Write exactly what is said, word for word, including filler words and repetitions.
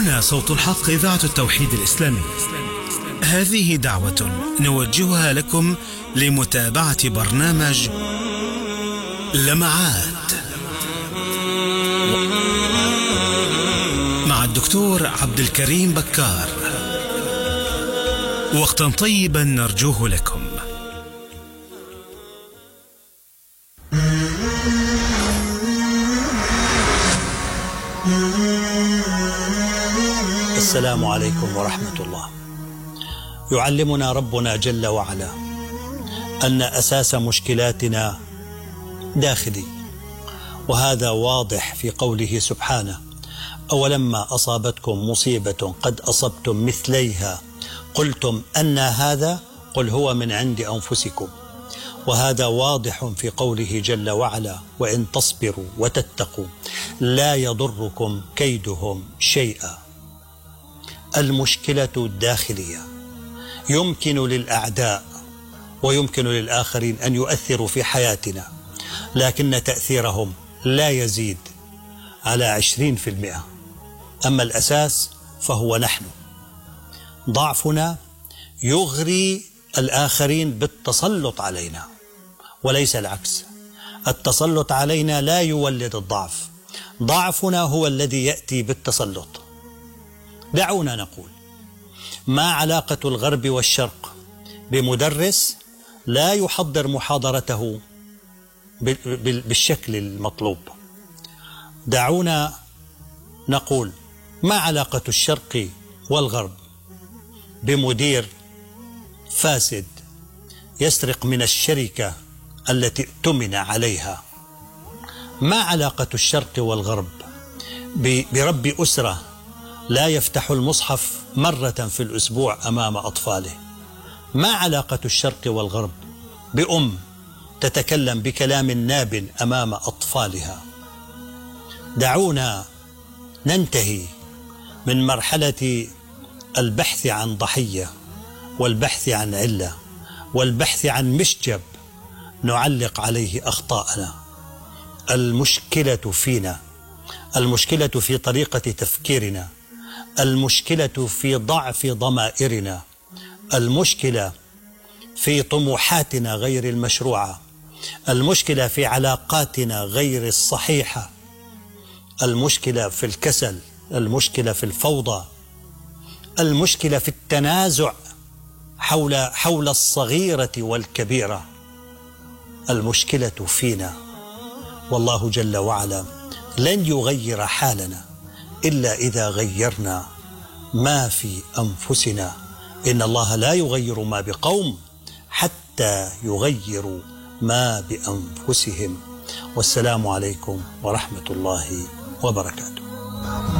هنا صوت الحق إذاعة التوحيد الإسلامي. هذه دعوة نوجهها لكم لمتابعة برنامج لمعات مع الدكتور عبد الكريم بكار. وقتا طيبا نرجوه لكم. السلام عليكم ورحمة الله. يعلمنا ربنا جل وعلا أن أساس مشكلاتنا داخلي، وهذا واضح في قوله سبحانه: أولما أصابتكم مصيبة قد أصبتم مثليها قلتم أن هذا قل هو من عند أنفسكم. وهذا واضح في قوله جل وعلا: وإن تصبروا وتتقوا لا يضركم كيدهم شيئا. المشكلة الداخلية يمكن للأعداء ويمكن للآخرين أن يؤثروا في حياتنا، لكن تأثيرهم لا يزيد على عشرين في المئة. أما الأساس فهو نحن. ضعفنا يغري الآخرين بالتسلط علينا وليس العكس. التسلط علينا لا يولد الضعف، ضعفنا هو الذي يأتي بالتسلط. دعونا نقول: ما علاقة الغرب والشرق بمدرس لا يحضر محاضرته بالشكل المطلوب؟ دعونا نقول: ما علاقة الشرق والغرب بمدير فاسد يسرق من الشركة التي اؤتمن عليها؟ ما علاقة الشرق والغرب برب أسرة لا يفتح المصحف مرة في الأسبوع أمام أطفاله؟ ما علاقة الشرق والغرب بأم تتكلم بكلام ناب أمام أطفالها؟ دعونا ننتهي من مرحلة البحث عن ضحية والبحث عن علة والبحث عن مشجب نعلق عليه أخطاءنا. المشكلة فينا، المشكلة في طريقة تفكيرنا، المشكلة في ضعف ضمائرنا، المشكلة في طموحاتنا غير المشروعة، المشكلة في علاقاتنا غير الصحيحة، المشكلة في الكسل، المشكلة في الفوضى، المشكلة في التنازع حول حول الصغيرة والكبيرة. المشكلة فينا، والله جل وعلا لن يغير حالنا إلا إذا غيرنا ما في أنفسنا. إن الله لا يغير ما بقوم حتى يغيروا ما بأنفسهم. والسلام عليكم ورحمة الله وبركاته.